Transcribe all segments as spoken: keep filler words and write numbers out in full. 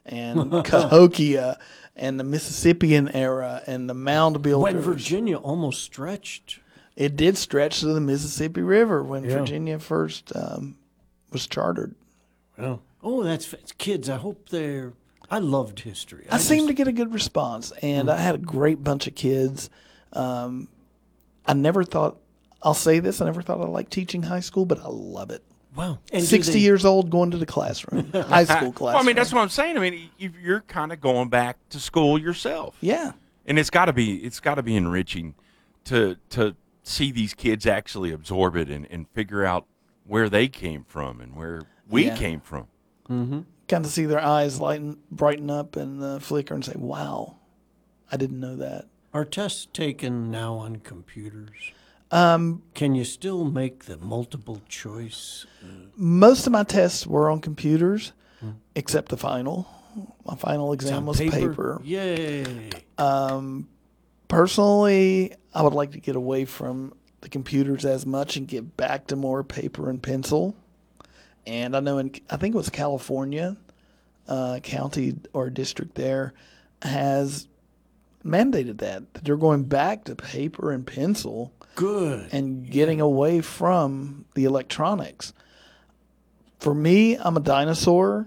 and Cahokia and the Mississippian era and the mound builders. When Virginia almost stretched. It did stretch to the Mississippi River when Yeah. Virginia first um, was chartered. Well, oh, that's kids. I hope they're. I loved history. I, I just, seemed to get a good response, and mm. I had a great bunch of kids. Um, I never thought, I'll say this, I never thought I'd like teaching high school, but I love it. Wow. And sixty they, years old going to the classroom, high school classroom. Well, I mean, that's what I'm saying. I mean, you're kind of going back to school yourself. Yeah. And it's got to be it's got to be enriching to to see these kids actually absorb it and, and figure out where they came from and where we yeah. came from. Mm-hmm. Kind of see their eyes lighten, brighten up and uh, flicker and say, wow, I didn't know that. Are tests taken now on computers? Um, Can you still make the multiple choice? Uh, most of my tests were on computers, hmm. except the final. My final exam was paper? paper. Yay. Um, personally, I would like to get away from the computers as much and get back to more paper and pencil. And I know in, I think it was California, uh, county or district there has mandated that, that they're going back to paper and pencil. Good. And getting away from the electronics. For me, I'm a dinosaur.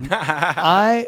I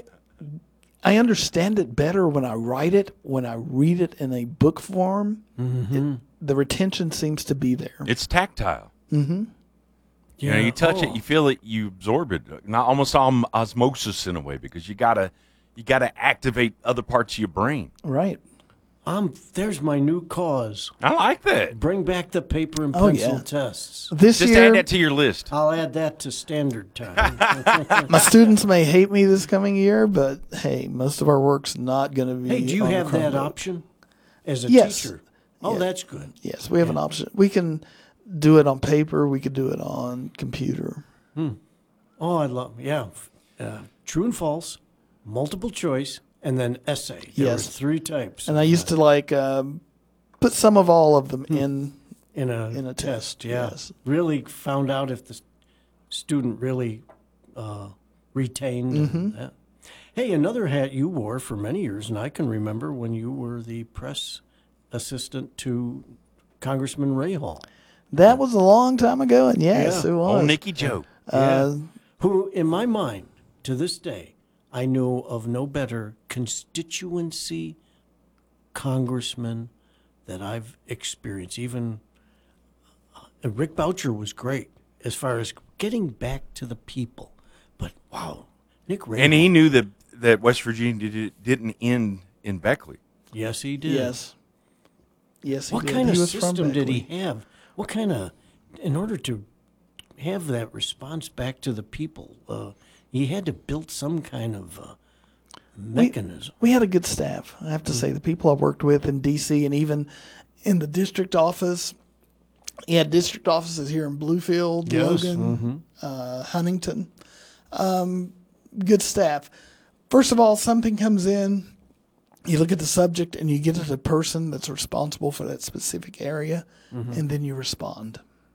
I understand it better when I write it, when I read it in a book form. Mm-hmm. It, the retention seems to be there. It's tactile. Mm-hmm. You know, you touch oh. it, you feel it, you absorb it. Not almost all osmosis in a way, because you gotta you gotta activate other parts of your brain. Right. Um, there's my new cause. I like that. Bring back the paper and Oh, pencil yeah. tests. This Just year, add that to your list. I'll add that to standard time. my students may hate me this coming year, but hey, most of our work's not going to be. Hey, do you on have the that Chromebook. option as a Yes. teacher? Oh, Yeah. that's good. Yes, we have an option. We can do it on paper. We could do it on computer. Hmm. Oh, I love yeah. Uh, true and false, multiple choice, and then essay. There Yes. were three types. And I used to like um, put some of all of them in in a in a test. test, Yeah, yes. really found out if the s- student really uh, retained Mhm. that. Hey, another hat you wore for many years, and I can remember when you were the press assistant to Congressman Ray Hall. That was a long time ago, and yes, Yeah. it was. Oh, Nicky Joe. Uh, Who, in my mind, to this day, I know of no better constituency congressman that I've experienced. Even uh, Rick Boucher was great as far as getting back to the people. But wow, Nick Ray. And he knew that, that West Virginia did, didn't end in Beckley. Yes, he did. yes. Yes, he What did. kind He of was from system did he Beckley. have? What kind of, in order to have that response back to the people, uh, he had to build some kind of uh, mechanism. We had a good staff, I have to say. The people I worked with in D C and even in the district office. He had district offices here in Bluefield, Yes. Logan, Mm-hmm. uh, Huntington. Um, good staff. First of all, something comes in, you look at the subject and you get to the person that's responsible for that specific area, Mm-hmm. and then you respond.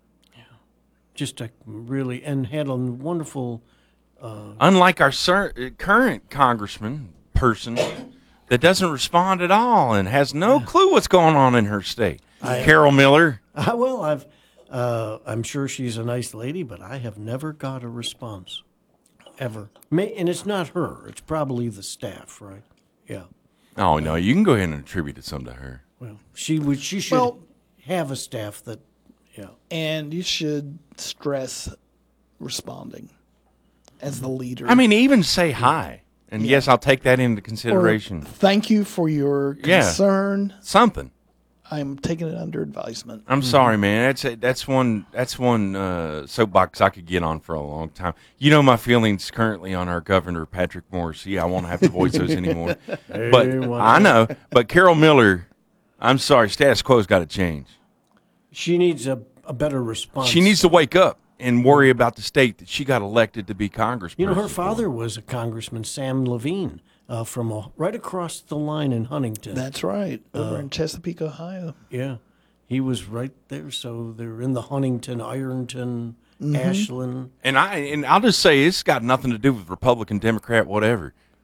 Just a really, and had a wonderful. Uh, Unlike our ser- current congressman person that doesn't respond at all and has no clue what's going on in her state. I- Carol Miller. uh, well, I've, uh, I'm sure she's a nice lady, but I have never got a response, ever. May, and it's not her; it's probably the staff, right? Yeah. Oh, no, you can go ahead and attribute it some to her. Well, she would. She should Well- have a staff that. Yeah. And you should stress responding as the leader. I mean, even say hi. And Yeah. yes, I'll take that into Or consideration. thank you for your Yeah. concern. Something. I'm taking it under advisement. I'm sorry, man. That's a, that's one that's one uh, soapbox I could get on for a long time. You know my feelings currently on our governor, Patrick Morrissey. I won't have to voice those anymore. But Hey, what I up? know. But Carol Miller, I'm sorry, status quo's got to change. She needs a, a better response. She needs to wake up and worry about the state that she got elected to be congressperson. You know, her for. father was a congressman, Sam Levine, uh, from uh, right across the line in Huntington. That's right, over in Chesapeake, Ohio. yeah, he was right there. So they're in the Huntington, Ironton, Ashland. And I and I'll just say it's got nothing to do with Republican, Democrat, whatever.